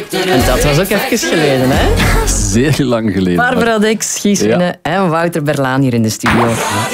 En dat was ook even geleden, hè? Zeer lang geleden. Barbara Dex, Guus Winne en Wouter Berlaan hier in de studio.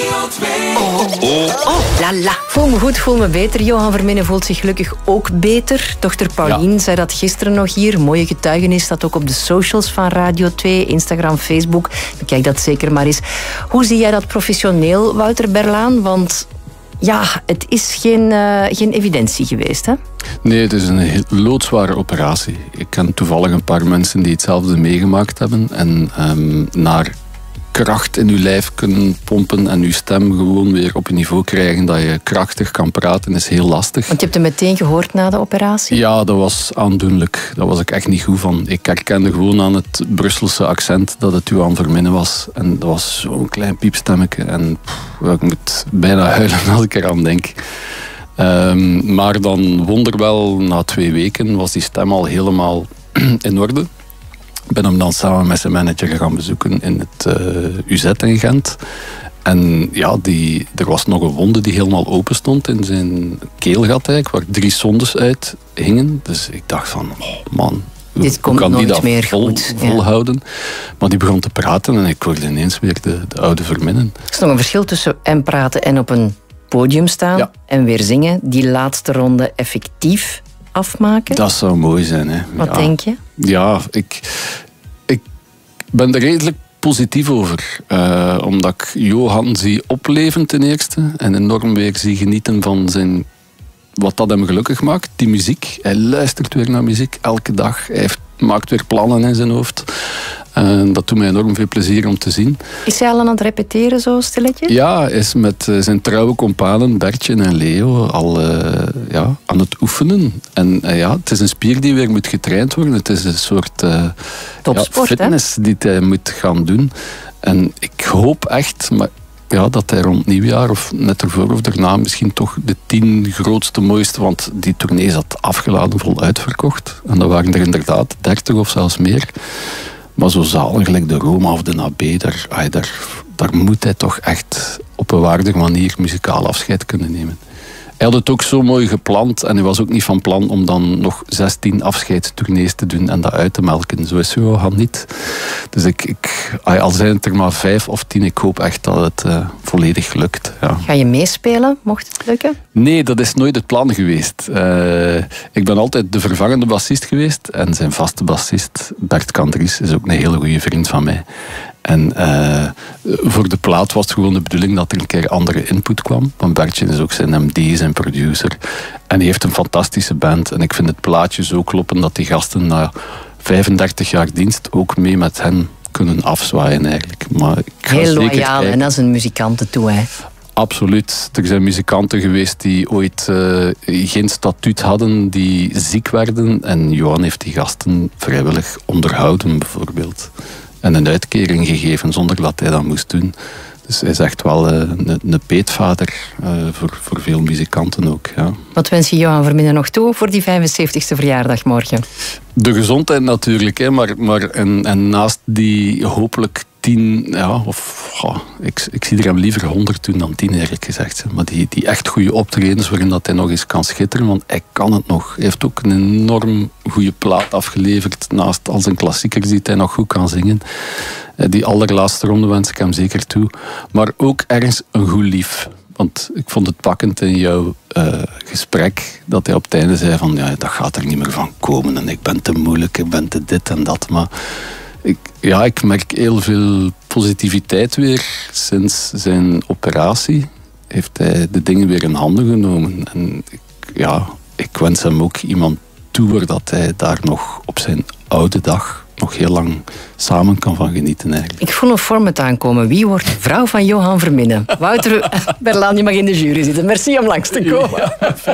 La la. Voel me goed, voel me beter. Johan Verminnen voelt zich gelukkig ook beter. Dochter Paulien zei dat gisteren nog hier. Mooie getuigenis, dat ook op de socials van Radio 2, Instagram, Facebook. Bekijk dat zeker maar eens. Hoe zie jij dat professioneel, Wouter Berlaan? Want ja, het is geen evidentie geweest, hè? Nee, het is een loodzware operatie. Ik ken toevallig een paar mensen die hetzelfde meegemaakt hebben. En naar kracht in je lijf kunnen pompen en je stem gewoon weer op een niveau krijgen dat je krachtig kan praten, is heel lastig. Want je hebt hem meteen gehoord na de operatie? Ja, dat was aandoenlijk. Daar was ik echt niet goed van. Ik herkende gewoon aan het Brusselse accent dat het Johan Verminnen was. En dat was zo'n klein piepstemmetje. En ik moet bijna huilen als ik eraan denk. Maar dan wonderwel, na 2 weken was die stem al helemaal in orde. Ik ben hem dan samen met zijn manager gaan bezoeken in het UZ in Gent. En ja, er was nog een wonde die helemaal open stond in zijn keelgat eigenlijk, waar 3 sondes uit hingen. Dus ik dacht van, oh man, dit komt kan nooit die dat meer goed volhouden? Maar die begon te praten en ik hoorde ineens weer de oude Verminnen. Er is nog een verschil tussen en praten en op een podium staan en weer zingen. Die laatste ronde effectief afmaken? Dat zou mooi zijn. Hè. Wat denk je? Ja, ik ben er redelijk positief over. Omdat ik Johan zie opleven ten eerste. En enorm weer zie genieten van wat dat hem gelukkig maakt. Die muziek. Hij luistert weer naar muziek elke dag. Hij maakt weer plannen in zijn hoofd. Dat doet mij enorm veel plezier om te zien. Is hij al aan het repeteren zo stilletjes? Ja, hij is met zijn trouwe companen Bertje en Leo al aan het oefenen. En het is een spier die weer moet getraind worden. Het is een soort topsport, fitness die hij moet gaan doen. En ik hoop echt dat hij rond nieuwjaar of net ervoor of daarna misschien toch de 10 grootste, mooiste, want die tournee zat afgeladen, vol uitverkocht. En dat waren er inderdaad 30 of zelfs meer. Maar zo zalig, gelijk de Roma of de Nabé, daar moet hij toch echt op een waardige manier muzikaal afscheid kunnen nemen. Hij had het ook zo mooi gepland en hij was ook niet van plan om dan nog 16 afscheidstournees te doen en dat uit te melken. Zo is Johan niet. Dus al zijn het er maar 5 of 10, ik hoop echt dat het volledig lukt. Ja. Ga je meespelen, mocht het lukken? Nee, dat is nooit het plan geweest. Ik ben altijd de vervangende bassist geweest en zijn vaste bassist, Bert Kandries, is ook een hele goede vriend van mij. En voor de plaat was het gewoon de bedoeling dat er een keer andere input kwam. Want Bertje is ook zijn MD, zijn producer. En hij heeft een fantastische band. En ik vind het plaatje zo kloppen dat die gasten na 35 jaar dienst ook mee met hen kunnen afzwaaien eigenlijk. Maar ik ga heel loyaal en als een muzikanten toe, hè? Absoluut. Er zijn muzikanten geweest die ooit geen statuut hadden, die ziek werden. En Johan heeft die gasten vrijwillig onderhouden bijvoorbeeld. En een uitkering gegeven zonder dat hij dat moest doen. Dus hij is echt wel een peetvader voor veel muzikanten ook. Ja. Wat wens je Johan Verminnen nog toe voor die 75ste verjaardag morgen? De gezondheid natuurlijk, hè, maar en naast die hopelijk 10, ik zie er hem liever 100 doen dan 10 eerlijk gezegd. Maar die echt goede optredens waarin dat hij nog eens kan schitteren, want hij kan het nog. Hij heeft ook een enorm goede plaat afgeleverd, naast al zijn klassiekers die hij nog goed kan zingen. Die allerlaatste ronde wens ik hem zeker toe. Maar ook ergens een goed lief. Want ik vond het pakkend in jouw gesprek dat hij op het einde zei van dat gaat er niet meer van komen en ik ben te moeilijk, ik ben te dit en dat. Maar ik merk heel veel positiviteit weer sinds zijn operatie. Heeft hij de dingen weer in handen genomen. En ik wens hem ook iemand toe waar dat hij daar nog op zijn oude dag nog heel lang samen kan van genieten eigenlijk. Ik voel een format aankomen. Wie wordt vrouw van Johan Verminnen? Wouter Berlaan, je mag in de jury zitten. Merci om langs te komen.